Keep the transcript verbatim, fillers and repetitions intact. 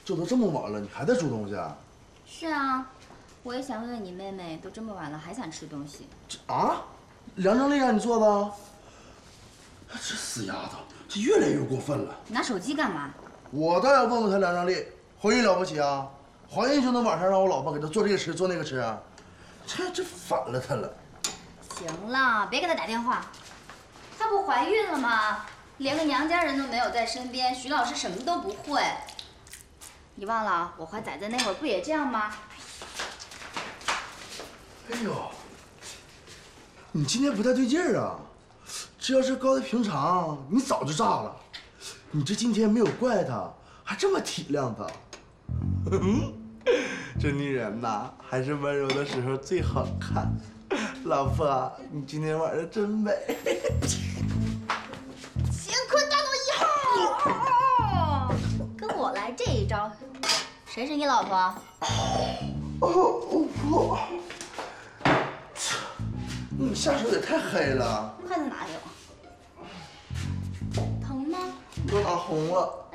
这都这么晚了，你还在煮东西啊？ 是啊，我也想问问你妹妹，都这么晚了还想吃东西？ 这啊，梁正丽让你做的？这死丫头，这越来越过分了。 你拿手机干嘛？ 我倒要问问她梁正丽，怀孕了不起啊？怀孕就能晚上让我老婆给她做这个吃做那个吃啊？这这反了她了。 行了，别给她打电话。她不怀孕了吗？连个娘家人都没有在身边，徐老师什么都不会。你忘了我怀崽崽那会儿不也这样吗？ 哎呦，你今天不太对劲儿啊！这要是搁在平常，你早就炸了。你这今天没有怪她，还这么体谅她。这女人呐，还是温柔的时候最好看。老婆，你今天晚上真美。 乾坤大挪移号，跟我来这一招。谁是你老婆？ 哦，我，你下手也太黑了。 筷子哪里有？疼吗？ 都拿红了。